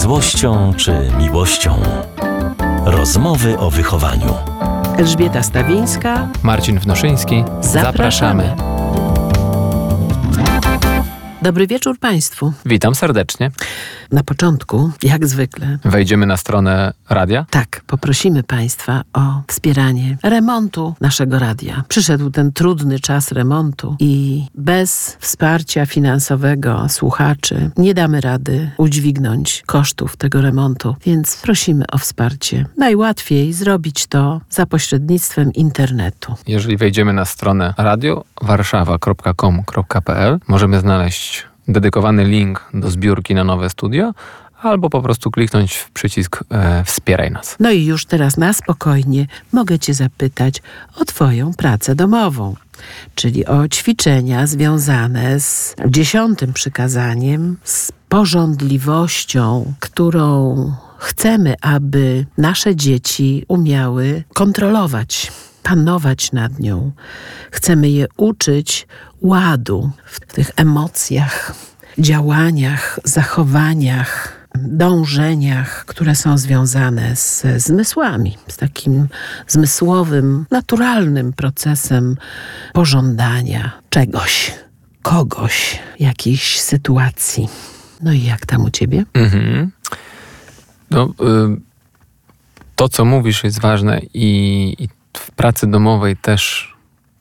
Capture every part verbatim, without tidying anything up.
złością czy miłością. Rozmowy o wychowaniu. Elżbieta Stawińska, Marcin Wnoszyński. Zapraszamy. Dobry wieczór Państwu. Witam serdecznie. Na początku, jak zwykle, Wejdziemy na stronę radia. tak, poprosimy Państwa o wspieranie remontu naszego radia. Przyszedł ten trudny czas remontu i bez wsparcia finansowego słuchaczy nie damy rady udźwignąć kosztów tego remontu, więc prosimy o wsparcie. Najłatwiej zrobić to za pośrednictwem internetu. Jeżeli wejdziemy na stronę radio warszawa kropka com kropka p l, możemy znaleźć dedykowany link do zbiórki na nowe studio, albo po prostu kliknąć w przycisk e, Wspieraj nas. No i już teraz na spokojnie mogę Cię zapytać o Twoją pracę domową, czyli o ćwiczenia związane z dziesiątym przykazaniem, z pożądliwością, którą chcemy, aby nasze dzieci umiały kontrolować, panować nad nią. Chcemy je uczyć ładu w tych emocjach, działaniach, zachowaniach, dążeniach, które są związane z zmysłami, z takim zmysłowym, naturalnym procesem pożądania czegoś, kogoś, jakiejś sytuacji. No i jak tam u Ciebie? Mhm. No, y, to, co mówisz, jest ważne i, i w pracy domowej też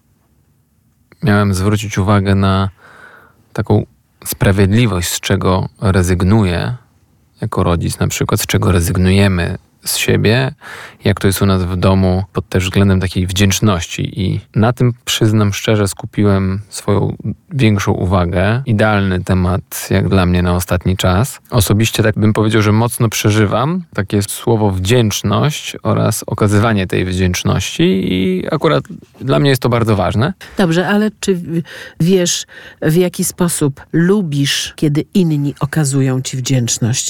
miałem zwrócić uwagę na taką sprawiedliwość, z czego rezygnuję jako rodzic na przykład, z czego rezygnujemy z siebie, jak to jest u nas w domu pod też względem takiej wdzięczności. I na tym, przyznam szczerze, skupiłem swoją większą uwagę. Idealny temat jak dla mnie na ostatni czas. Osobiście tak bym powiedział, że mocno przeżywam takie słowo wdzięczność oraz okazywanie tej wdzięczności i akurat dla mnie jest to bardzo ważne. Dobrze, ale czy wiesz, w jaki sposób lubisz, kiedy inni okazują Ci wdzięczność?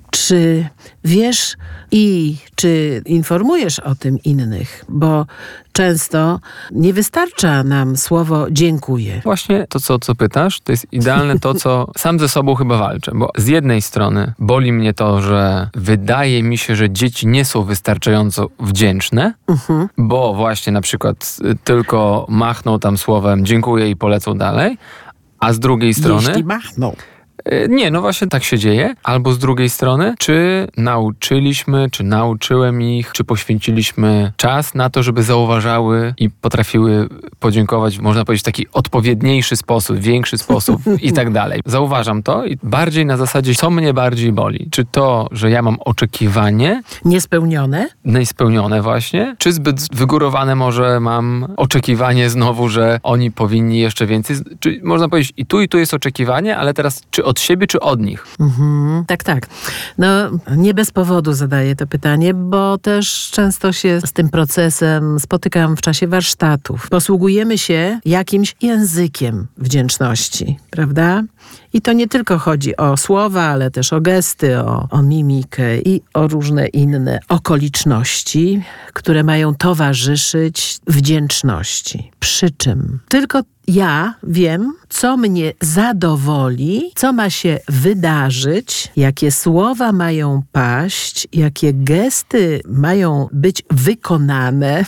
Czy wiesz i czy informujesz o tym innych? Bo często nie wystarcza nam słowo dziękuję. Właśnie to, co, co pytasz, to jest idealne to, co sam ze sobą chyba walczę. Bo z jednej strony boli mnie to, że wydaje mi się, że dzieci nie są wystarczająco wdzięczne, Mhm. bo właśnie na przykład tylko machną tam słowem dziękuję i polecą dalej, a z drugiej strony... Jeśli machną. Nie, no właśnie tak się dzieje. Albo z drugiej strony, czy nauczyliśmy, czy nauczyłem ich, czy poświęciliśmy czas na to, żeby zauważały i potrafiły podziękować, można powiedzieć, w taki odpowiedniejszy sposób, większy sposób i tak dalej. Zauważam to i bardziej na zasadzie, co mnie bardziej boli. Czy to, że ja mam oczekiwanie Niespełnione? niespełnione właśnie, czy zbyt wygórowane może mam oczekiwanie znowu, że oni powinni jeszcze więcej. Czy można powiedzieć, i tu, i tu jest oczekiwanie, ale teraz czy od siebie, czy od nich? Mhm, tak, tak. No, nie bez powodu zadaję to pytanie, bo też często się z tym procesem spotykam w czasie warsztatów. Posługujemy się jakimś językiem wdzięczności, prawda? I to nie tylko chodzi o słowa, ale też o gesty, o, o mimikę i o różne inne okoliczności, które mają towarzyszyć wdzięczności. Przy czym tylko ja wiem, co mnie zadowoli, co ma się wydarzyć, jakie słowa mają paść, jakie gesty mają być wykonane,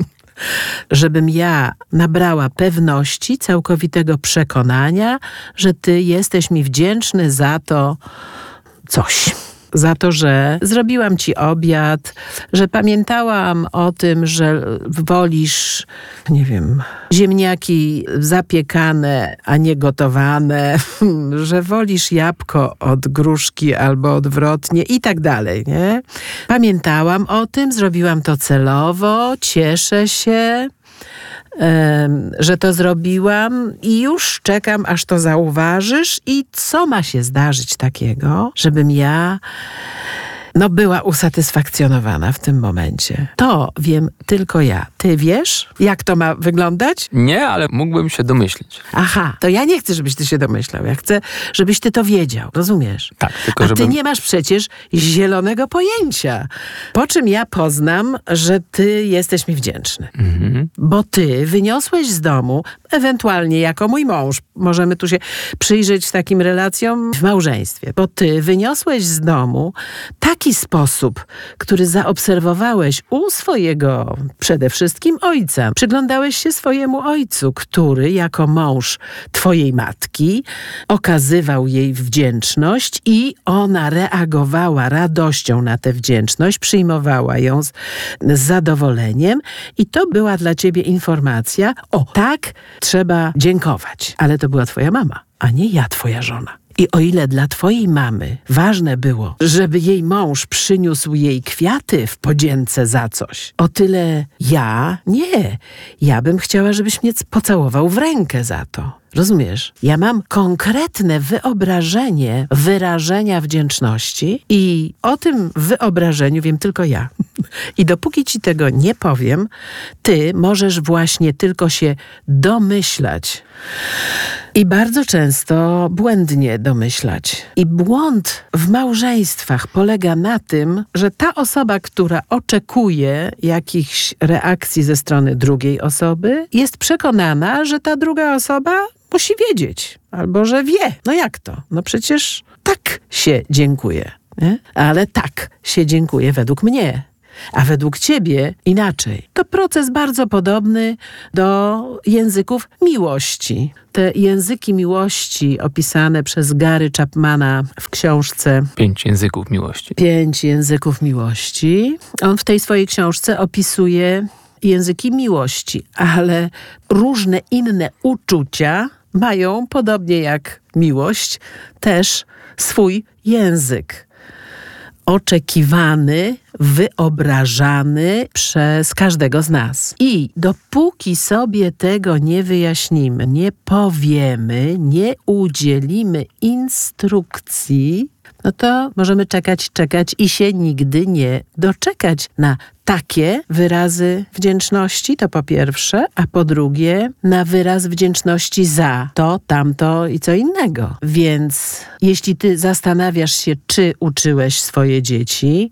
żebym ja nabrała pewności, całkowitego przekonania, że Ty jesteś mi wdzięczny za to coś. Za to, że zrobiłam Ci obiad, że pamiętałam o tym, że wolisz, nie wiem, ziemniaki zapiekane, a nie gotowane, że wolisz jabłko od gruszki albo odwrotnie i tak dalej, nie? Pamiętałam o tym, zrobiłam to celowo, cieszę się, że to zrobiłam i już czekam, aż to zauważysz i co ma się zdarzyć takiego, żebym ja no była usatysfakcjonowana w tym momencie. To wiem tylko ja. Ty wiesz, jak to ma wyglądać? Nie, ale mógłbym się domyślić. Aha, to ja nie chcę, żebyś ty się domyślał. Ja chcę, żebyś ty to wiedział. Rozumiesz? Tak, tylko A żebym... ty nie masz przecież zielonego pojęcia. Po czym ja poznam, że ty jesteś mi wdzięczny. Mhm. Bo ty wyniosłeś z domu, ewentualnie jako mój mąż. Możemy tu się przyjrzeć takim relacjom w małżeństwie. Bo ty wyniosłeś z domu taki sposób, który zaobserwowałeś u swojego przede wszystkim ojca. Przyglądałeś się swojemu ojcu, który jako mąż twojej matki okazywał jej wdzięczność i ona reagowała radością na tę wdzięczność, przyjmowała ją z, z zadowoleniem i to była dla ciebie informacja, o tak, trzeba dziękować. Ale to była twoja mama, a nie ja, twoja żona. I o ile dla twojej mamy ważne było, żeby jej mąż przyniósł jej kwiaty w podzięce za coś, o tyle ja nie. Ja bym chciała, żebyś mnie pocałował w rękę za to. Rozumiesz? Ja mam konkretne wyobrażenie wyrażenia wdzięczności i o tym wyobrażeniu wiem tylko ja. I dopóki ci tego nie powiem, ty możesz właśnie tylko się domyślać. I bardzo często błędnie domyślać. I błąd w małżeństwach polega na tym, że ta osoba, która oczekuje jakichś reakcji ze strony drugiej osoby, jest przekonana, że ta druga osoba musi wiedzieć, albo że wie. No jak to? No przecież tak się dziękuję. Nie? Ale tak się dziękuję według mnie. A według ciebie inaczej. To proces bardzo podobny do języków miłości. Te języki miłości opisane przez Gary Chapmana w książce Pięć języków miłości. Pięć języków miłości. On w tej swojej książce opisuje języki miłości, ale różne inne uczucia mają, podobnie jak miłość, też swój język. Oczekiwany, wyobrażany przez każdego z nas. I dopóki sobie tego nie wyjaśnimy, nie powiemy, nie udzielimy instrukcji, no to możemy czekać, czekać i się nigdy nie doczekać na takie wyrazy wdzięczności, to po pierwsze, a po drugie na wyraz wdzięczności za to, tamto i co innego. Więc jeśli ty zastanawiasz się, czy uczyłeś swoje dzieci,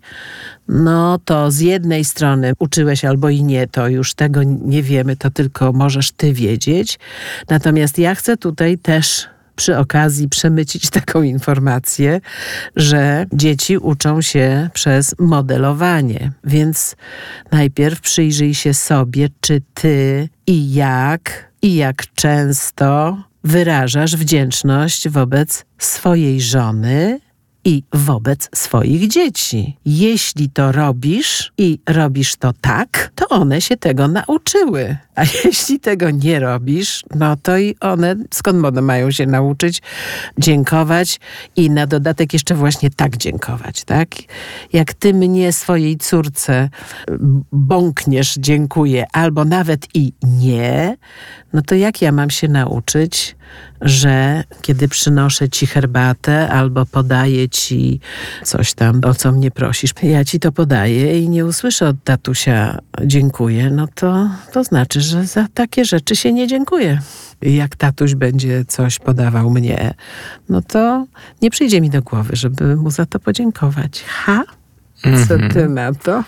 no to z jednej strony uczyłeś albo i nie, to już tego nie wiemy, to tylko możesz ty wiedzieć. Natomiast ja chcę tutaj też przy okazji przemycić taką informację, że dzieci uczą się przez modelowanie. Więc najpierw przyjrzyj się sobie, czy ty i jak, i jak często wyrażasz wdzięczność wobec swojej żony i wobec swoich dzieci. Jeśli to robisz i robisz to tak, to one się tego nauczyły. A jeśli tego nie robisz, no to i one, skąd one mają się nauczyć dziękować i na dodatek jeszcze właśnie tak dziękować, tak? Jak ty mnie swojej córce bąkniesz dziękuję, albo nawet i nie, no to jak ja mam się nauczyć, że kiedy przynoszę ci herbatę albo podaję ci coś tam, o co mnie prosisz, ja ci to podaję i nie usłyszę od tatusia dziękuję, no to, to znaczy, że za takie rzeczy się nie dziękuję. Jak tatuś będzie coś podawał mnie, no to nie przyjdzie mi do głowy, żeby mu za to podziękować. Ha? Co ty na to?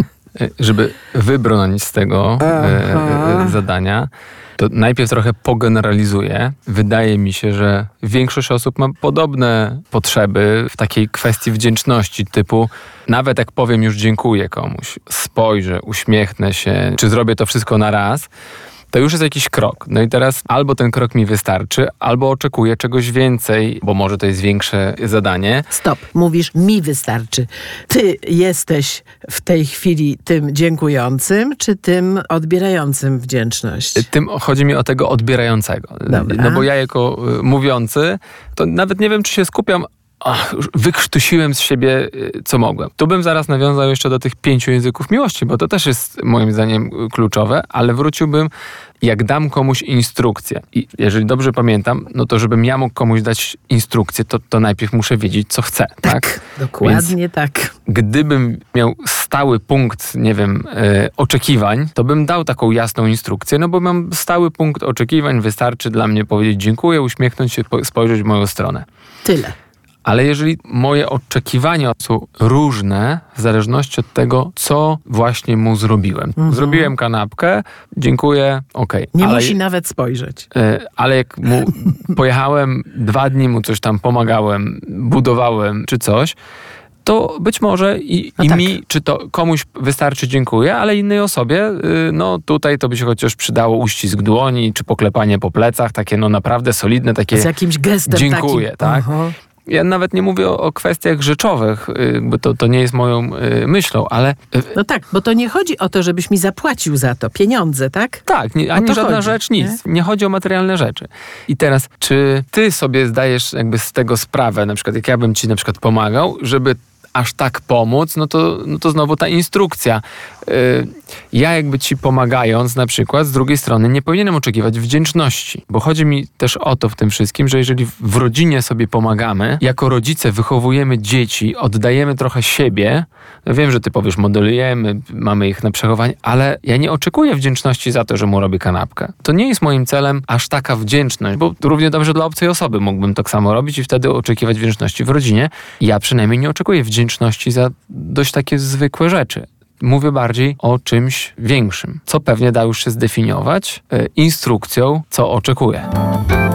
Żeby wybrnąć z tego e, e, zadania, to najpierw trochę pogeneralizuję. Wydaje mi się, że większość osób ma podobne potrzeby w takiej kwestii wdzięczności, typu nawet jak powiem już dziękuję komuś, spojrzę, uśmiechnę się, czy zrobię to wszystko na raz, to już jest jakiś krok. No i teraz albo ten krok mi wystarczy, albo oczekuję czegoś więcej, bo może to jest większe zadanie. Stop. Mówisz, mi wystarczy. Ty jesteś w tej chwili tym dziękującym, czy tym odbierającym wdzięczność? Tym chodzi mi o tego odbierającego. Dobra. No bo ja jako y, mówiący, to nawet nie wiem, czy się skupiam. Ach, już wykrztusiłem z siebie, co mogłem. Tu bym zaraz nawiązał jeszcze do tych pięciu języków miłości, bo to też jest moim zdaniem kluczowe, ale wróciłbym, jak dam komuś instrukcję. I jeżeli dobrze pamiętam, no to żebym ja mógł komuś dać instrukcję, to, to najpierw muszę wiedzieć, co chcę. Tak, tak? Dokładnie Więc tak. Gdybym miał stały punkt, nie wiem, e, oczekiwań, to bym dał taką jasną instrukcję, no bo mam stały punkt oczekiwań, wystarczy dla mnie powiedzieć dziękuję, uśmiechnąć się, spojrzeć w moją stronę. Tyle. Ale jeżeli moje oczekiwania są różne w zależności od tego, co właśnie mu zrobiłem. Mhm. Zrobiłem kanapkę, dziękuję, okej. Nie ale, musi nawet spojrzeć. e, ale jak mu pojechałem, dwa dni mu coś tam pomagałem, budowałem czy coś, to być może i, No i tak. mi, czy to komuś wystarczy dziękuję, ale innej osobie, y, no tutaj to by się chociaż przydało uścisk dłoni, czy poklepanie po plecach, takie no naprawdę solidne, takie Z jakimś gestem dziękuję, takim. tak? Aha. Ja nawet nie mówię o, o kwestiach rzeczowych, y, bo to, to nie jest moją y, myślą, ale y, No tak, bo to nie chodzi o to, żebyś mi zapłacił za to pieniądze, tak? tak, nie, ani to żadna chodzi, rzecz, nic. Nie? nie chodzi o materialne rzeczy. I teraz, czy ty sobie zdajesz jakby z tego sprawę, na przykład jak ja bym ci na przykład pomagał, żeby aż tak pomóc, no to, no to znowu ta instrukcja. Yy, ja jakby ci pomagając na przykład, z drugiej strony nie powinienem oczekiwać wdzięczności, bo chodzi mi też o to w tym wszystkim, że jeżeli w rodzinie sobie pomagamy, jako rodzice wychowujemy dzieci, oddajemy trochę siebie, no wiem, że ty powiesz, modelujemy, mamy ich na przechowanie, ale ja nie oczekuję wdzięczności za to, że mu robię kanapkę. To nie jest moim celem aż taka wdzięczność, bo równie dobrze dla obcej osoby mógłbym tak samo robić i wtedy oczekiwać wdzięczności w rodzinie. Ja przynajmniej nie oczekuję wdzięczności za dość takie zwykłe rzeczy. Mówię bardziej o czymś większym, co pewnie da już się zdefiniować e, instrukcją, co oczekuję.